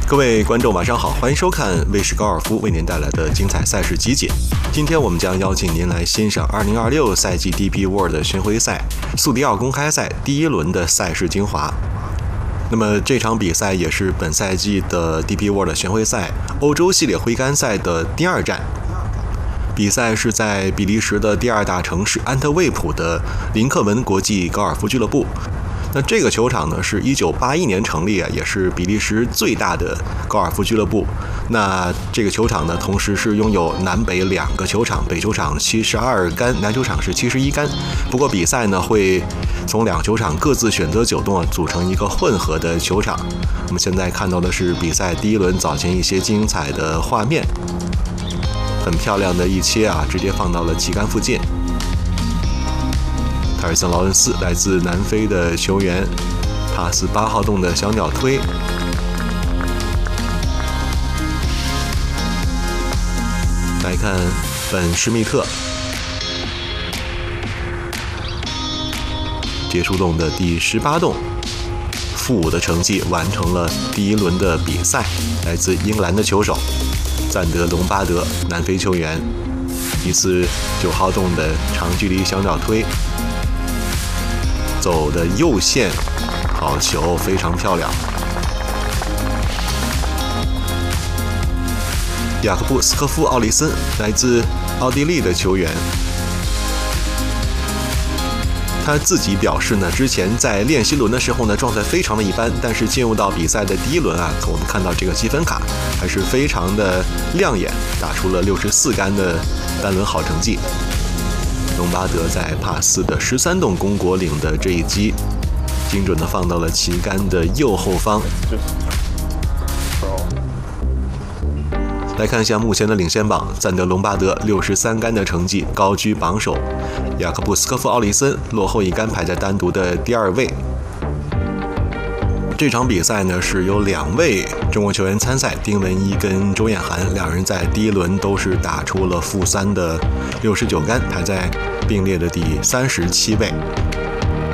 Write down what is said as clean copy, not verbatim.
各位观众晚上好，欢迎收看卫视高尔夫为您带来的精彩赛事集锦。今天我们将邀请您来欣赏2026赛季 DP World 巡回赛苏迪奥公开赛第一轮的赛事精华。那么这场比赛也是本赛季的 DP World 巡回赛欧洲系列挥杆赛的第二站。比赛是在比利时的第二大城市安特卫普的林克文国际高尔夫俱乐部。那这个球场呢是1981年成立也是比利时最大的高尔夫俱乐部。那这个球场呢，同时是拥有南北两个球场，北球场72杆，南球场是71杆。不过比赛呢会从两球场各自选择9洞组成一个混合的球场。我们现在看到的是比赛第一轮早前一些精彩的画面，很漂亮的一切直接放到了旗杆附近。塔尔森·劳伦斯来自南非的球员，帕斯8号洞的小鸟推。来看本·施密特结束洞的第18洞，负5的成绩完成了第一轮的比赛。来自英格兰的球手赞德·隆巴德，南非球员，一次9号洞的长距离小鸟推，走的右线，好球，非常漂亮。雅克布斯科夫·奥利森来自奥地利的球员，他自己表示呢，之前在练习轮的时候呢，状态非常的一般，但是进入到比赛的第一轮我们看到这个积分卡还是非常的亮眼，打出了64杆的单轮好成绩。隆巴德在帕4的13洞公果岭的这一击，精准的放到了旗杆的右后方。来看一下目前的领先榜，赞德·隆巴德63杆的成绩高居榜首，雅克布斯科夫·奥利森落后1杆排在单独的第2位。这场比赛呢是有2位中国球员参赛，丁文一跟周艳涵，两人在第一轮都是打出了-3的69杆，排在并列的第37位。